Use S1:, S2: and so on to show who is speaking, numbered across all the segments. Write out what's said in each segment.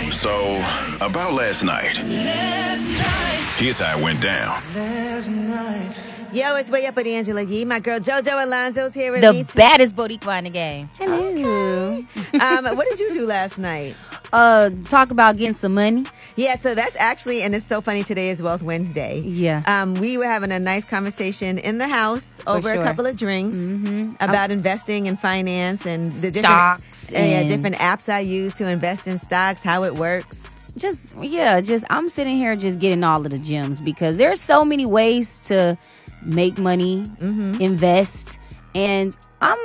S1: So, about last night. Here's how it went down.
S2: Yo, it's Way Up with Angela Yee. My girl JoJo Alonzo's here with me.
S3: The baddest Boricua in the game. Hello.
S2: Okay. What did you do last night?
S3: Talk about getting some money.
S2: Yeah, so that's actually, and it's so funny, today is Wealth Wednesday.
S3: Yeah.
S2: We were having a nice conversation in the house over a couple of drinks about investing in finance and the different
S3: stocks and
S2: different apps I use to invest in stocks, how it works.
S3: I'm sitting here just getting all of the gems because there's so many ways to make money, invest, and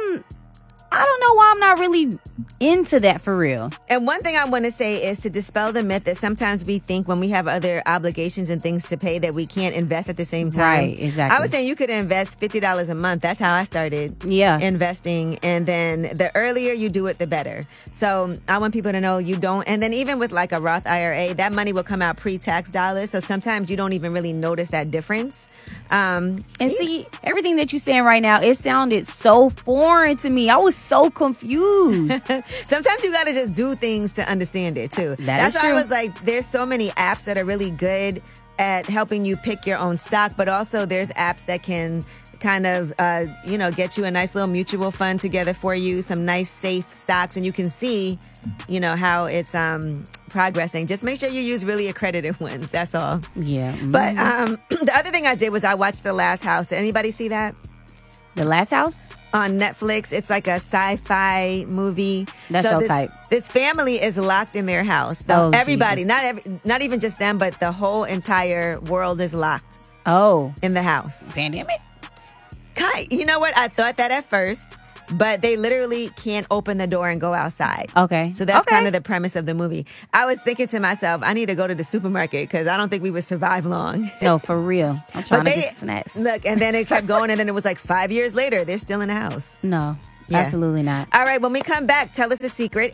S3: I don't know why I'm not really into that for real.
S2: And one thing I want to say is to dispel the myth that sometimes we think when we have other obligations and things to pay that we can't invest at the same time.
S3: Right, exactly.
S2: I was saying you could invest $50 a month. That's how I started investing. And then the earlier you do it, the better. So I want people to know you don't. And then even with like a Roth IRA, that money will come out pre-tax dollars. So sometimes you don't even really notice that difference.
S3: See, everything that you're saying right now, it sounded so foreign to me. I was so confused.
S2: Sometimes you got to just do things to understand it too. That's why I was like, there's so many apps that are really good at helping you pick your own stock, but also there's apps that can kind of, get you a nice little mutual fund together for you, some nice safe stocks, and you can see, how it's progressing. Just make sure you use really accredited ones. That's all.
S3: Yeah.
S2: But the other thing I did was I watched The Last House. Did anybody see that?
S3: The Last House?
S2: On Netflix. It's like a sci-fi movie.
S3: That's your type.
S2: This family is locked in their house. Everybody, not even just them, but the whole entire world is locked. In the house.
S3: Pandemic?
S2: You know what? I thought that at first, but they literally can't open the door and go outside.
S3: Okay.
S2: So that's kind of the premise of the movie. I was thinking to myself, I need to go to the supermarket because I don't think we would survive long.
S3: No, for real. I'm trying to get snacks.
S2: Look, and then it kept going, and then it was like 5 years later, they're still in the house.
S3: No. Yeah. Absolutely not.
S2: All right, when we come back, tell us the secret.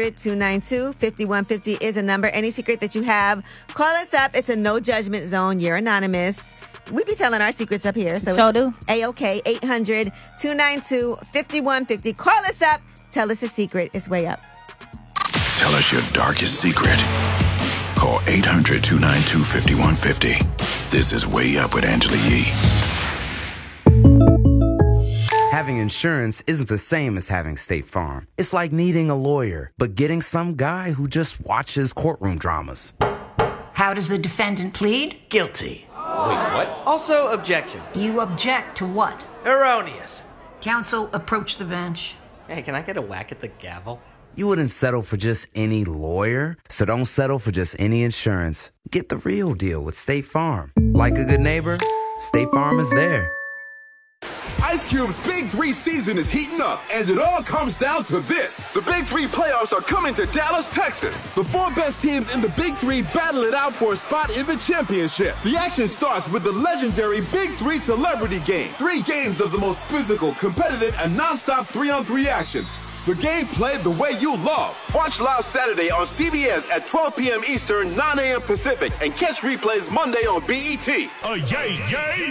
S2: 800-292-5150 is a number. Any secret that you have, call us up. It's a no judgment zone. You're anonymous. We be telling our secrets up here. So
S3: sure do.
S2: A-OK. 800-292-5150. Call us up. Tell us a secret. It's Way Up.
S1: Tell us your darkest secret. Call 800-292-5150. This is Way Up with Angela Yee.
S4: Having insurance isn't the same as having State Farm. It's like needing a lawyer, but getting some guy who just watches courtroom dramas.
S5: How does the defendant plead?
S6: Guilty. Wait, what? Also, objection.
S5: You object to what?
S6: Erroneous.
S5: Counsel, approach the bench.
S6: Hey, can I get a whack at the gavel?
S4: You wouldn't settle for just any lawyer, so don't settle for just any insurance. Get the real deal with State Farm. Like a good neighbor, State Farm is there.
S7: Ice Cube's Big 3 season is heating up, and it all comes down to this. The Big 3 playoffs are coming to Dallas, Texas. The 4 best teams in the Big 3 battle it out for a spot in the championship. The action starts with the legendary Big 3 Celebrity Game. 3 games of the most physical, competitive, and non-stop 3-on-3 action. The game played the way you love. Watch live Saturday on CBS at 12 p.m. Eastern, 9 a.m. Pacific, and catch replays Monday on BET.
S8: Yay!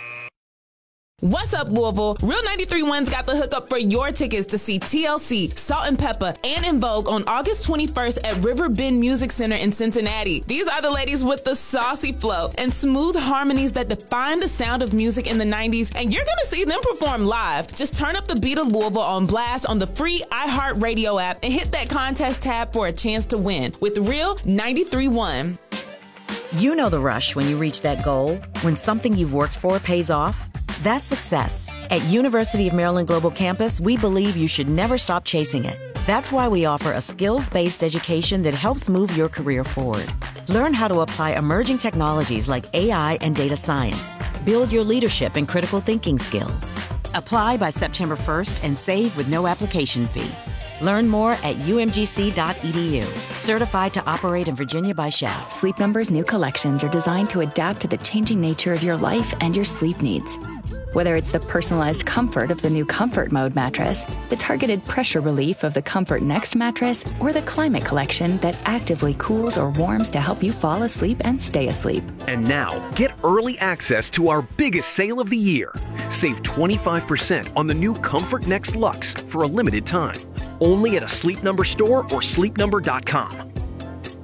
S8: What's up, Louisville? Real 93.1's got the hookup for your tickets to see TLC, Salt and Pepper, and En Vogue on August 21st at River Bend Music Center in Cincinnati. These are the ladies with the saucy flow and smooth harmonies that define the sound of music in the 90s, and you're going to see them perform live. Just turn up the beat of Louisville on blast on the free iHeartRadio app and hit that contest tab for a chance to win with Real 93.1.
S9: You know the rush when you reach that goal, when something you've worked for pays off. That's success. At University of Maryland Global Campus, we believe you should never stop chasing it. That's why we offer a skills-based education that helps move your career forward. Learn how to apply emerging technologies like AI and data science. Build your leadership and critical thinking skills. Apply by September 1st and save with no application fee. Learn more at umgc.edu. Certified to operate in Virginia by Shell.
S10: Sleep Number's new collections are designed to adapt to the changing nature of your life and your sleep needs. Whether it's the personalized comfort of the new Comfort Mode mattress, the targeted pressure relief of the Comfort Next mattress, or the Climate Collection that actively cools or warms to help you fall asleep and stay asleep.
S11: And now, get early access to our biggest sale of the year. Save 25% on the new Comfort Next Luxe for a limited time. Only at a Sleep Number store or sleepnumber.com.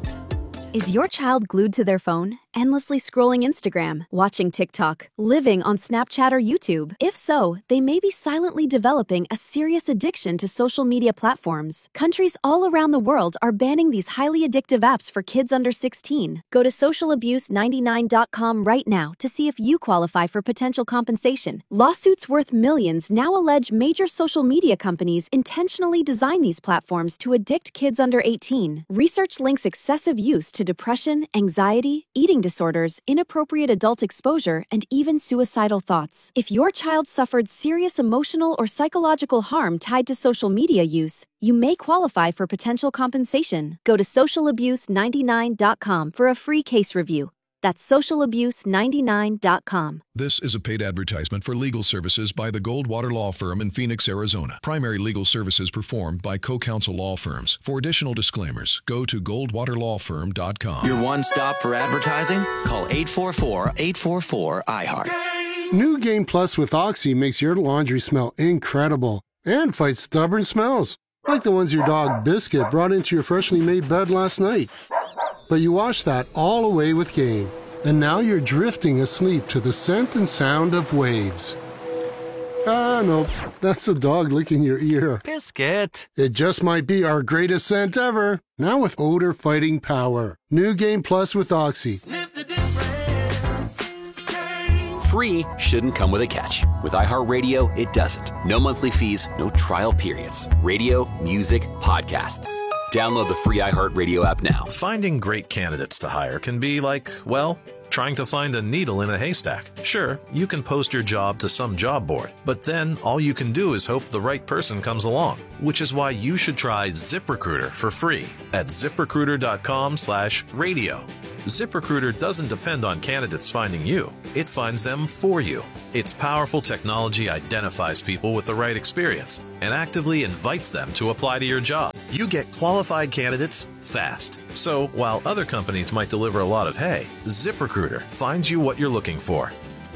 S12: Is your child glued to their phone, endlessly scrolling Instagram, watching TikTok, living on Snapchat or YouTube? If so, they may be silently developing a serious addiction to social media platforms. Countries all around the world are banning these highly addictive apps for kids under 16. Go to socialabuse99.com right now to see if you qualify for potential compensation. Lawsuits worth millions now allege major social media companies intentionally design these platforms to addict kids under 18. Research links excessive use to depression, anxiety, eating disorders, inappropriate adult exposure, and even suicidal thoughts. If your child suffered serious emotional or psychological harm tied to social media use, you may qualify for potential compensation. Go to socialabuse99.com for a free case review. That's socialabuse99.com.
S13: This is a paid advertisement for legal services by the Goldwater Law Firm in Phoenix, Arizona. Primary legal services performed by co-counsel law firms. For additional disclaimers, go to goldwaterlawfirm.com.
S14: Your one stop for advertising? Call 844-844-IHEART.
S15: New Game Plus with Oxy makes your laundry smell incredible and fights stubborn smells, like the ones your dog Biscuit brought into your freshly made bed last night. But you washed that all away with Game, and now you're drifting asleep to the scent and sound of waves. No, that's the dog licking your ear.
S14: Biscuit.
S15: It just might be our greatest scent ever, now with odor-fighting power. New Game Plus with Oxy.
S16: Free shouldn't come with a catch. With iHeartRadio, it doesn't. No monthly fees, no trial periods. Radio, music, podcasts. Download the free iHeartRadio app now.
S17: Finding great candidates to hire can be like, well, trying to find a needle in a haystack. Sure, you can post your job to some job board, but then all you can do is hope the right person comes along, which is why you should try ZipRecruiter for free at ZipRecruiter.com/radio. ZipRecruiter doesn't depend on candidates finding you. It finds them for you. Its powerful technology identifies people with the right experience and actively invites them to apply to your job. You get qualified candidates fast. So while other companies might deliver a lot of hay, ZipRecruiter finds you what you're looking for.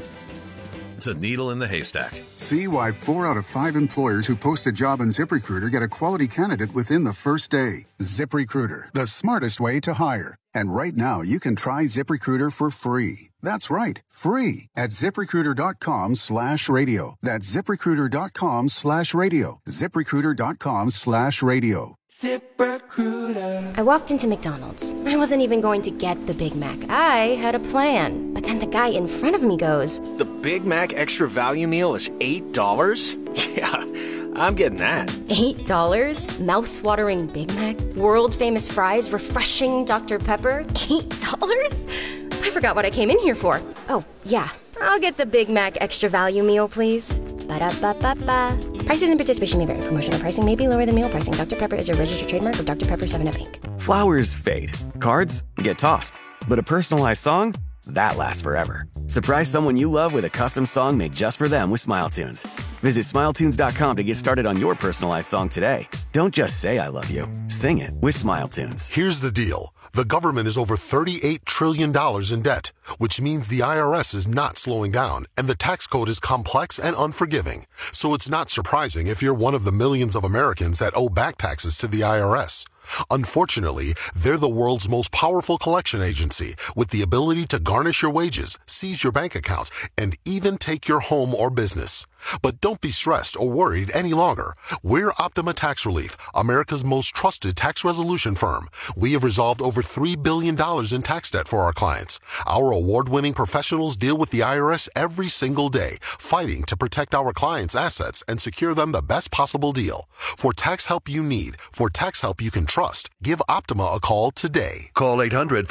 S17: The needle in the haystack.
S18: See why 4 out of 5 employers who post a job on ZipRecruiter get a quality candidate within the first day. ZipRecruiter, the smartest way to hire. And right now, you can try ZipRecruiter for free. That's right, free at ZipRecruiter.com/radio. That's ZipRecruiter.com/radio. ZipRecruiter.com/radio.
S19: ZipRecruiter. I walked into McDonald's. I wasn't even going to get the Big Mac. I had a plan. But then the guy in front of me goes,
S20: "The Big Mac Extra Value Meal is $8? Yeah, I'm getting that."
S19: $8? Mouth-watering Big Mac? World-famous fries? Refreshing Dr. Pepper? $8? I forgot what I came in here for. Oh, yeah. I'll get the Big Mac Extra Value Meal, please. Ba-da-ba-ba-ba. Prices and participation may vary. Promotional pricing may be lower than meal pricing. Dr. Pepper is a registered trademark of Dr. Pepper 7up Inc.
S21: Flowers fade. Cards get tossed. But a personalized song? That lasts forever. Surprise someone you love with a custom song made just for them with SmileTunes. Visit SmileTunes.com to get started on your personalized song today. Don't just say I love you. Sing it with SmileTunes.
S22: Here's the deal. The government is over $38 trillion in debt, which means the IRS is not slowing down, and the tax code is complex and unforgiving. So it's not surprising if you're one of the millions of Americans that owe back taxes to the IRS. Unfortunately, they're the world's most powerful collection agency with the ability to garnish your wages, seize your bank account, and even take your home or business. But don't be stressed or worried any longer. We're Optima Tax Relief, America's most trusted tax resolution firm. We have resolved over $3 billion in tax debt for our clients. Our award-winning professionals deal with the IRS every single day, fighting to protect our clients' assets and secure them the best possible deal. For tax help you need, for tax help you can trust, give Optima a call today.
S23: Call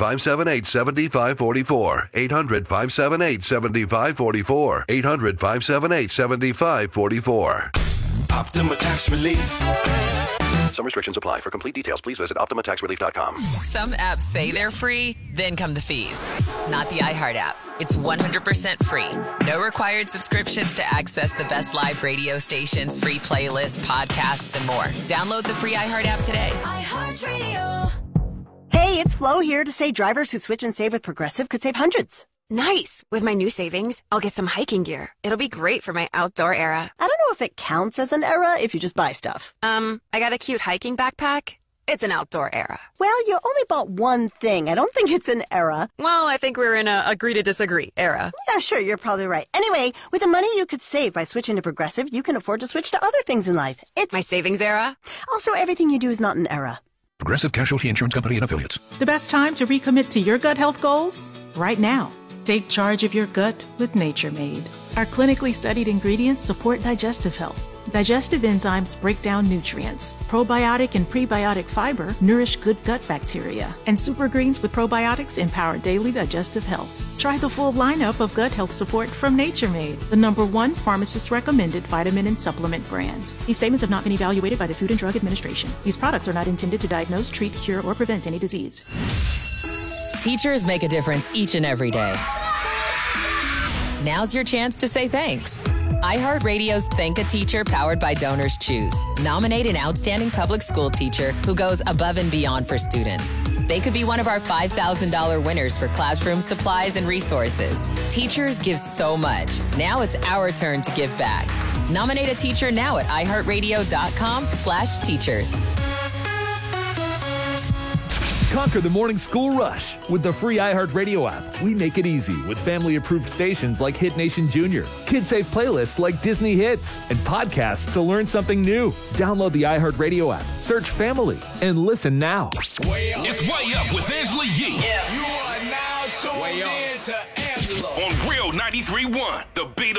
S23: 800-578-7544. 800-578-7544. 800-578-7544.
S24: Optima Tax Relief.
S25: Some restrictions apply. For complete details, please visit OptimaTaxRelief.com.
S26: Some apps say they're free, then come the fees. Not the iHeart app. It's 100% free. No required subscriptions to access the best live radio stations, free playlists, podcasts, and more. Download the free iHeart app today.
S27: iHeartRadio. Hey, it's Flo here to say drivers who switch and save with Progressive could save hundreds.
S28: Nice. With my new savings, I'll get some hiking gear. It'll be great for my outdoor era.
S27: I don't know if it counts as an era if you just buy stuff.
S28: I got a cute hiking backpack. It's an outdoor era.
S27: Well, you only bought one thing. I don't think it's an era.
S28: Well, I think we're in a agree to disagree era.
S27: Yeah, sure, you're probably right. Anyway, with the money you could save by switching to Progressive, you can afford to switch to other things in life. It's
S28: my savings era.
S27: Also, everything you do is not an era.
S1: Progressive Casualty Insurance Company and Affiliates.
S2: The best time to recommit to your gut health goals? Right now. Take charge of your gut with Nature Made. Our clinically studied ingredients support digestive health. Digestive enzymes break down nutrients. Probiotic and prebiotic fiber nourish good gut bacteria. And super greens with probiotics empower daily digestive health. Try the full lineup of gut health support from Nature Made, the #1 pharmacist-recommended vitamin and supplement brand. These statements have not been evaluated by the Food and Drug Administration. These products are not intended to diagnose, treat, cure, or prevent any disease.
S26: Teachers make a difference each and every day. Now's your chance to say thanks. iHeartRadio's Thank a Teacher powered by Donors Choose. Nominate an outstanding public school teacher who goes above and beyond for students. They could be one of our $5,000 winners for classroom supplies and resources. Teachers give so much. Now it's our turn to give back. Nominate a teacher now at iHeartRadio.com/teachers.
S3: Conquer the morning school rush with the free iHeartRadio app. We make it easy with family-approved stations like Hit Nation Junior, kid-safe playlists like Disney Hits, and podcasts to learn something new. Download the iHeartRadio app, search Family, and listen now.
S4: It's Way Up with Angela Yee.
S5: Yeah. You are now tuned in to Angela
S4: on Real 93.1, the beat